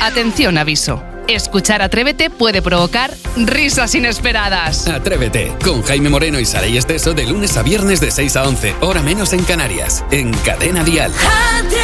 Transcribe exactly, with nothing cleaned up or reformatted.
Atención, aviso. Escuchar Atrévete puede provocar risas inesperadas. Atrévete, con Jaime Moreno y Saray Esteso de lunes a viernes de seis a once, hora menos en Canarias, en Cadena Dial. Atrévete.